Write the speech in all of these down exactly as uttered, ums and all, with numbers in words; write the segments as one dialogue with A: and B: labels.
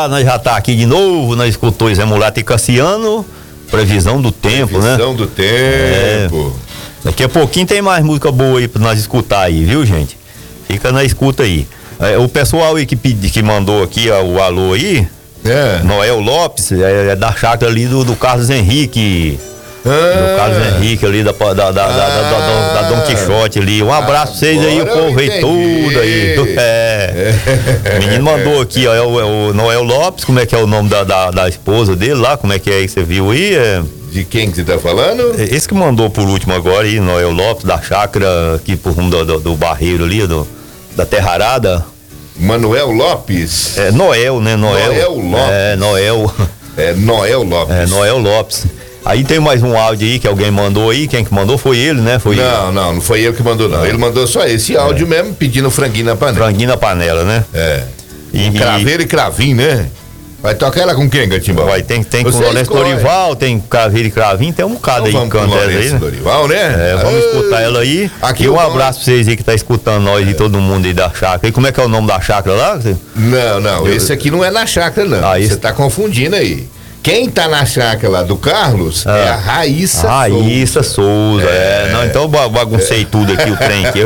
A: já, nós já tá aqui de novo, nós escutou Zé Mulato e Cassiano, previsão do tempo,
B: previsão
A: né?
B: Previsão do tempo.
A: É, daqui a pouquinho tem mais música boa aí pra nós escutar aí, viu, gente? Fica na escuta aí. É, o pessoal aí que, pedi, que mandou aqui ó, o alô aí,
B: é.
A: Noel Lopes, é, é da chácara ali do, do Carlos Henrique. Ah. Do Carlos Henrique ali, da, da, da, da, ah. da, da, da Dom Quixote ali. Um abraço pra vocês aí, o povo aí tudo aí. É. é. O menino mandou aqui, ó, é o, é o Noel Lopes, como é que é o nome da, da, da esposa dele lá, como é que é aí que você viu aí? É...
B: De quem que você tá falando?
A: Esse que mandou por último agora aí, Noel Lopes, da chácara aqui por rumo do, do, do Barreiro ali, do, da Terra Arada.
B: Manuel Lopes?
A: É, Noel, né? Noel.
B: Noel Lopes.
A: É, Noel.
B: É, Noel Lopes.
A: É, Noel Lopes. Aí tem mais um áudio aí que alguém mandou aí, quem que mandou foi ele, né? Foi
B: não,
A: ele.
B: não, não foi ele que mandou não, ele mandou só esse áudio é. mesmo, pedindo franguinho na panela.
A: Franguinho na panela, né?
B: É, e, um craveiro e cravinho, né? Vai tocar ela com quem, Gatimbal?
A: Vai, tem, tem com o Lourenço Dorival, tem craveiro e cravinho, tem um bocado então aí que canta ela aí, né?
B: Dorival, né?
A: É, vamos ah, escutar ela aí. Aqui e um abraço pra vocês aí que tá escutando nós é. e todo mundo aí da chácara. E como é que é o nome da chácara lá?
B: Não, não, Eu... esse aqui não é na chácara não, ah, você esse... tá confundindo aí. Quem tá na chácara lá do Carlos ah. é a Raíssa
A: a Raíssa Souza, é. é. Não, então eu baguncei é. tudo aqui, o trem aqui.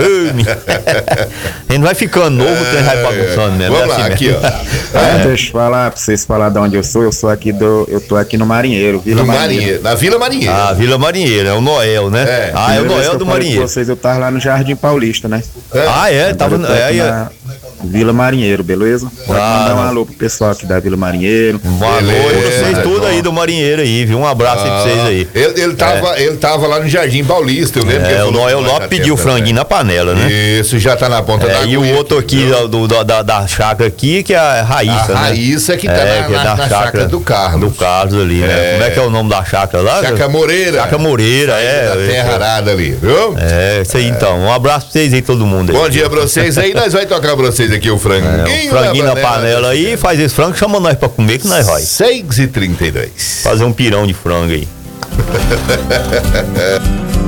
A: A gente vai ficando novo, o trem vai bagunçando mesmo.
B: Vamos é assim lá, mesmo. Aqui, ó.
C: É. Deixa eu falar pra vocês falar de onde eu sou. Eu sou aqui do. Eu tô aqui no Marinheiro, Vila
B: no
C: Marinheiro.
B: Marinheiro. Na Vila Marinheiro.
A: Ah, Vila Marinheiro, é o Noel, né?
B: É.
A: Ah, é o Noel do Marinheiro.
C: Com vocês, eu tava lá no Jardim Paulista, né?
A: É. Ah, é? Eu tava é,
C: na Vila Marinheiro, beleza? Pode ah, mandar um alô pro pessoal aqui da Vila Marinheiro.
A: Um alô pra vocês tudo aí do Marinheiro aí, viu? Um abraço ah, aí pra vocês aí.
B: Ele, ele, tava, é. ele tava lá no Jardim Paulista, eu lembro
A: é,
B: que ele
A: o Noel Lopes pediu o franguinho na panela, né?
B: Isso, já tá na ponta
A: é,
B: da
A: E o outro aqui do, do, da, da chácara aqui, que é a Raíssa,
B: a Raíssa né? que tá
A: é,
B: na,
A: que é
B: na,
A: da
B: na chácara, chácara do Carlos.
A: Do Carlos ali, né?
B: É.
A: Como é que é o nome da chácara lá?
B: Chácara Moreira.
A: Chácara Moreira, é.
B: Da Terra Arada ali, viu?
A: É, isso aí é. então. Um abraço pra vocês aí, todo mundo aí.
B: Bom dia pra vocês aí, nós vamos tocar pra vocês aqui o franguinho.
A: É, o franguinho na panela, panela aí, faz esse frango, chama nós pra comer que nós vai.
B: seis e trinta e dois.
A: Fazer um pirão de frango aí.